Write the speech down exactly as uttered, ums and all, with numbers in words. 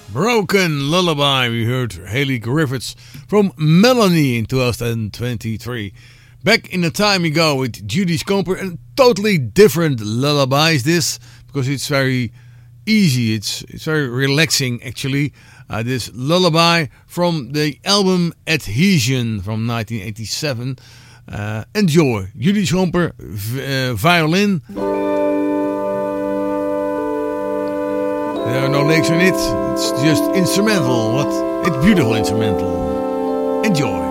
Broken Lullaby. We heard Haley Griffiths from Melanie in twenty twenty-three. Back in the time ago with Judy Scomper, and totally different lullaby is this, because it's very easy, it's it's very relaxing actually. Uh, this lullaby from the album Adhesion from nineteen eighty-seven. Uh, enjoy. Judy Scomper, v- uh, violin. There are no lyrics in it. It's just instrumental. What? It's beautiful instrumental. Enjoy.